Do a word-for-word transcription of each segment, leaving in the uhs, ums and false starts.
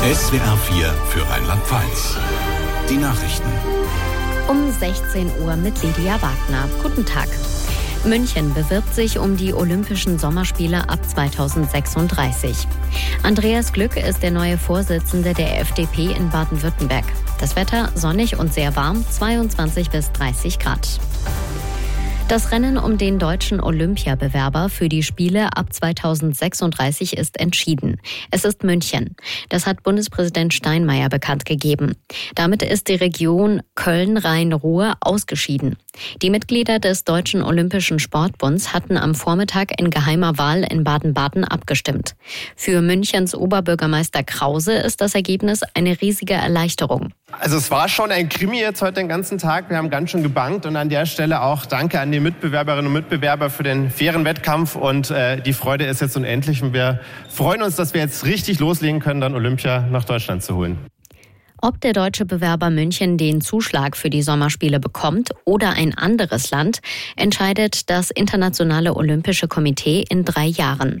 S W R vier für Rheinland-Pfalz. Die Nachrichten. Um sechzehn Uhr mit Lydia Wagner. Guten Tag. München bewirbt sich um die Olympischen Sommerspiele ab zweitausendsechsunddreißig. Andreas Glück ist der neue Vorsitzende der F D P in Baden-Württemberg. Das Wetter sonnig und sehr warm, zweiundzwanzig bis dreißig Grad. Das Rennen um den deutschen Olympiabewerber für die Spiele ab zweitausendsechsunddreißig ist entschieden. Es ist München. Das hat Bundespräsident Steinmeier bekannt gegeben. Damit ist die Region Köln-Rhein-Ruhr ausgeschieden. Die Mitglieder des Deutschen Olympischen Sportbunds hatten am Vormittag in geheimer Wahl in Baden-Baden abgestimmt. Für Münchens Oberbürgermeister Krause ist das Ergebnis eine riesige Erleichterung. Also es war schon ein Krimi jetzt heute den ganzen Tag. Wir haben ganz schön gebangt und an der Stelle auch danke an die Mitbewerberinnen und Mitbewerber für den fairen Wettkampf und äh, die Freude ist jetzt unendlich und wir freuen uns, dass wir jetzt richtig loslegen können, dann Olympia nach Deutschland zu holen. Ob der deutsche Bewerber München den Zuschlag für die Sommerspiele bekommt oder ein anderes Land, entscheidet das Internationale Olympische Komitee in drei Jahren.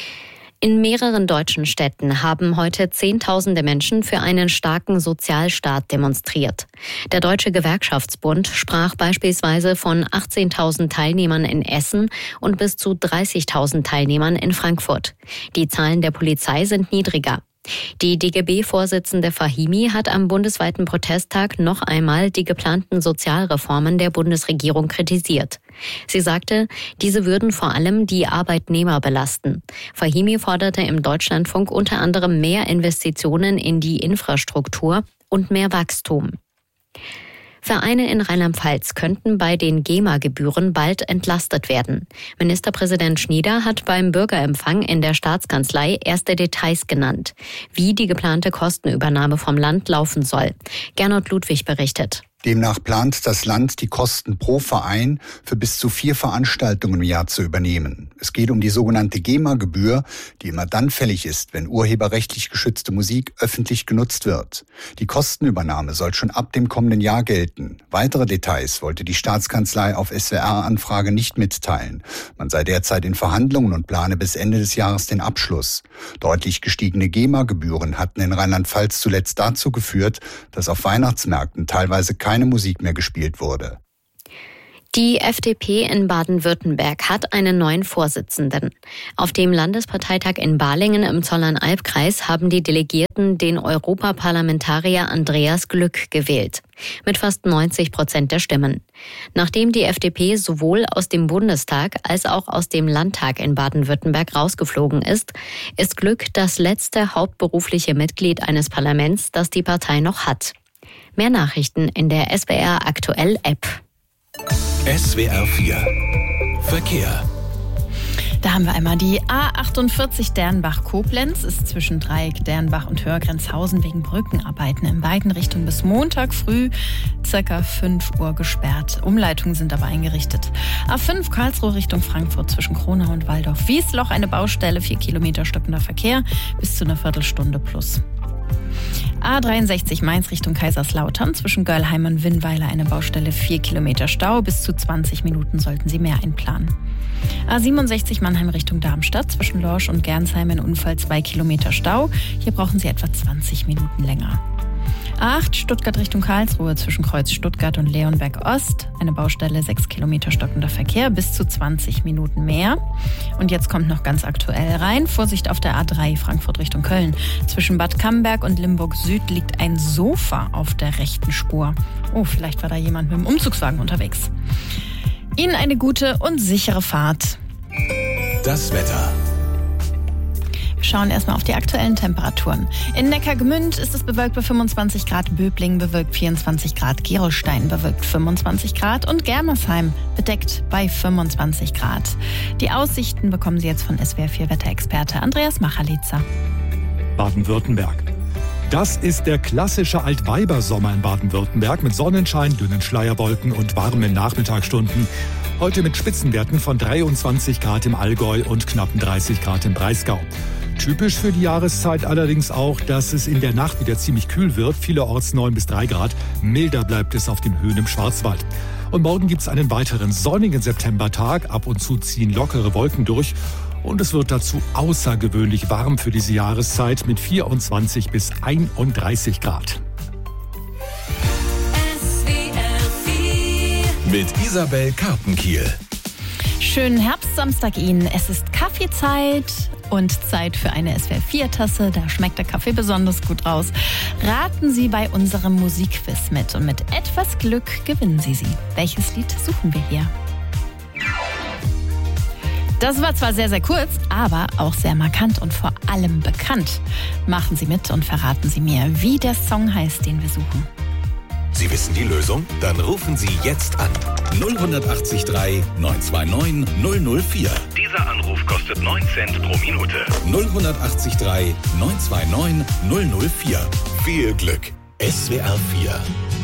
In mehreren deutschen Städten haben heute Zehntausende Menschen für einen starken Sozialstaat demonstriert. Der Deutsche Gewerkschaftsbund sprach beispielsweise von achtzehntausend Teilnehmern in Essen und bis zu dreißigtausend Teilnehmern in Frankfurt. Die Zahlen der Polizei sind niedriger. Die D G B-Vorsitzende Fahimi hat am bundesweiten Protesttag noch einmal die geplanten Sozialreformen der Bundesregierung kritisiert. Sie sagte, diese würden vor allem die Arbeitnehmer belasten. Fahimi forderte im Deutschlandfunk unter anderem mehr Investitionen in die Infrastruktur und mehr Wachstum. Vereine in Rheinland-Pfalz könnten bei den GEMA-Gebühren bald entlastet werden. Ministerpräsident Schnieder hat beim Bürgerempfang in der Staatskanzlei erste Details genannt, wie die geplante Kostenübernahme vom Land laufen soll. Gernot Ludwig berichtet. Demnach plant das Land, die Kosten pro Verein für bis zu vier Veranstaltungen im Jahr zu übernehmen. Es geht um die sogenannte GEMA-Gebühr, die immer dann fällig ist, wenn urheberrechtlich geschützte Musik öffentlich genutzt wird. Die Kostenübernahme soll schon ab dem kommenden Jahr gelten. Weitere Details wollte die Staatskanzlei auf S W R-Anfrage nicht mitteilen. Man sei derzeit in Verhandlungen und plane bis Ende des Jahres den Abschluss. Deutlich gestiegene GEMA-Gebühren hatten in Rheinland-Pfalz zuletzt dazu geführt, dass auf Weihnachtsmärkten teilweise keine Musik mehr gespielt wurde. Die F D P in Baden-Württemberg hat einen neuen Vorsitzenden. Auf dem Landesparteitag in Balingen im Zollernalb-Kreis haben die Delegierten den Europaparlamentarier Andreas Glück gewählt. Mit fast neunzig Prozent der Stimmen. Nachdem die F D P sowohl aus dem Bundestag als auch aus dem Landtag in Baden-Württemberg rausgeflogen ist, ist Glück das letzte hauptberufliche Mitglied eines Parlaments, das die Partei noch hat. Mehr Nachrichten in der S W R Aktuell App. S W R vier Verkehr. Da haben wir einmal die A achtundvierzig Dernbach-Koblenz, ist zwischen Dreieck Dernbach und Hörgrenzhausen wegen Brückenarbeiten in beiden Richtungen bis Montag früh ca. fünf Uhr gesperrt. Umleitungen sind aber eingerichtet. A fünf Karlsruhe Richtung Frankfurt zwischen Kronau und Waldorf-Wiesloch, eine Baustelle, vier Kilometer stockender Verkehr bis zu einer Viertelstunde plus. A dreiundsechzig Mainz Richtung Kaiserslautern, zwischen Görlheim und Winnweiler eine Baustelle, vier Kilometer Stau, bis zu zwanzig Minuten sollten Sie mehr einplanen. A siebenundsechzig Mannheim Richtung Darmstadt, zwischen Lorsch und Gernsheim ein Unfall, zwei Kilometer Stau, hier brauchen Sie etwa zwanzig Minuten länger. A acht Stuttgart Richtung Karlsruhe, zwischen Kreuz Stuttgart und Leonberg Ost, eine Baustelle, sechs Kilometer stockender Verkehr, bis zu zwanzig Minuten mehr. Und jetzt kommt noch ganz aktuell rein, Vorsicht auf der A drei Frankfurt Richtung Köln. Zwischen Bad Camberg und Limburg Süd liegt ein Sofa auf der rechten Spur. Oh, vielleicht war da jemand mit dem Umzugswagen unterwegs. Ihnen eine gute und sichere Fahrt. Das Wetter. Wir schauen erstmal auf die aktuellen Temperaturen. In Neckargemünd ist es bewölkt bei fünfundzwanzig Grad, Böblingen bewölkt vierundzwanzig Grad, Gerolstein bewölkt fünfundzwanzig Grad und Germersheim bedeckt bei fünfundzwanzig Grad. Die Aussichten bekommen Sie jetzt von S W R vier Wetterexperte Andreas Machalitzer. Baden-Württemberg. Das ist der klassische Altweibersommer in Baden-Württemberg mit Sonnenschein, dünnen Schleierwolken und warmen Nachmittagsstunden. Heute mit Spitzenwerten von dreiundzwanzig Grad im Allgäu und knappen dreißig Grad im Breisgau. Typisch für die Jahreszeit allerdings auch, dass es in der Nacht wieder ziemlich kühl wird, vielerorts neun bis drei Grad. Milder bleibt es auf den Höhen im Schwarzwald. Und morgen gibt es einen weiteren sonnigen Septembertag. Ab und zu ziehen lockere Wolken durch. Und es wird dazu außergewöhnlich warm für diese Jahreszeit mit vierundzwanzig bis einunddreißig Grad. Mit Isabel Karpenkiel. Schönen Herbstsamstag Ihnen. Es ist Kaffeezeit und Zeit für eine S W R vier Tasse. Da schmeckt der Kaffee besonders gut raus. Raten Sie bei unserem Musikquiz mit und mit etwas Glück gewinnen Sie sie. Welches Lied suchen wir hier? Das war zwar sehr, sehr kurz, aber auch sehr markant und vor allem bekannt. Machen Sie mit und verraten Sie mir, wie der Song heißt, den wir suchen. Sie wissen die Lösung? Dann rufen Sie jetzt an. null acht drei neun zwei neun null null vier. Dieser Anruf kostet neun Cent pro Minute. null acht drei neun zwei neun null null vier. Viel Glück. S W R vier.